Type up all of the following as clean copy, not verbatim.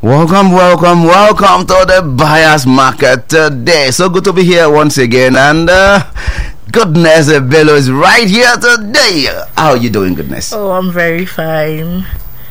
Welcome to the buyer's market today. So good to be here once again, and Goodness Bello is right here today. How are you doing, Goodness? Oh, I'm very fine.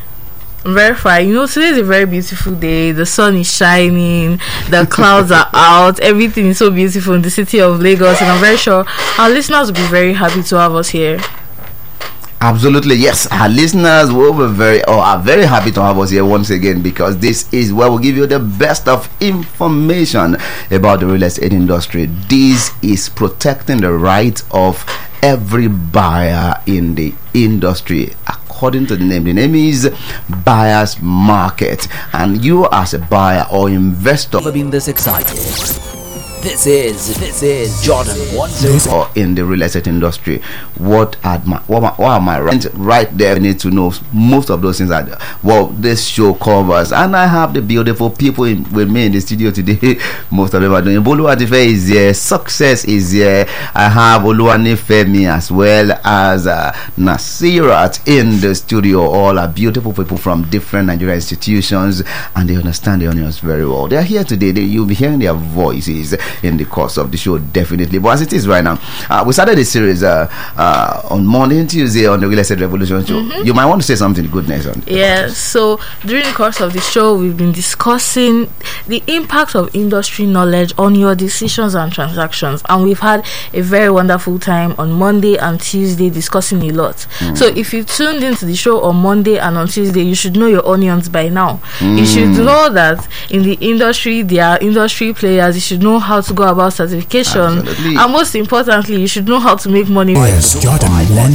You know, today is a very beautiful day. The sun is shining, the clouds are out, everything is so beautiful in the city of Lagos, and I'm very sure our listeners will be very happy to have us here. Absolutely, yes. Our listeners are very happy to have us here once again, because this is where we give you the best of information about the real estate industry. This is protecting the rights of every buyer in the industry. According to the name is Buyer's Market, and you as a buyer or investor never been this excited. This is Jordan 10 or in the real estate industry. What are my rights? Right there, I need to know most of those things that this show covers. And I have the beautiful people with me in the studio today. Most of them are doing. Boluwatife is here, Success is here. I have Oluwanifemi as well as Nasirat in the studio. All are beautiful people from different Nigerian institutions, and they understand the onions very well. They are here today. You'll be hearing their voices in the course of the show, definitely. But as it is right now, we started this series on Monday and Tuesday on the Real Estate Revolution show. You might want to say something, Goodness. So during the course of the show, we've been discussing the impact of industry knowledge on your decisions and transactions, and we've had a very wonderful time on Monday and Tuesday discussing a lot. So if you tuned into the show on Monday and on Tuesday, you should know your onions by now. You should know that in the industry there are industry players. You should know how to go about certification. Absolutely. And most importantly, you should know how to make money. Yes, Jordan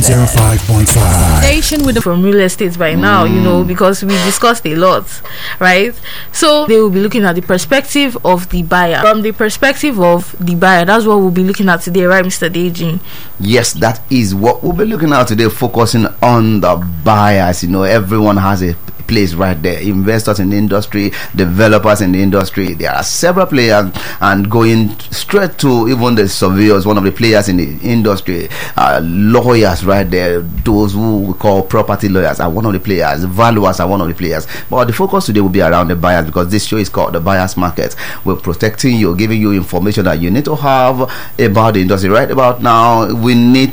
105.5 station with from real estate by now, you know, because we discussed a lot, right? So they will be looking at the perspective of the buyer. From the perspective of the buyer, that's what we'll be looking at today, right, Mr. Deji? Yes, that is what we'll be looking at today, focusing on the buyers. You know, everyone has a place right there. Investors in the industry, developers in the industry. There are several players, and going straight to even the surveyors, one of the players in the industry, lawyers right there, those who we call property lawyers are one of the players, valuers are one of the players. But the focus today will be around the buyers, because this show is called The Buyer's Market. We're protecting you, giving you information that you need to have about the industry. Right about now, we need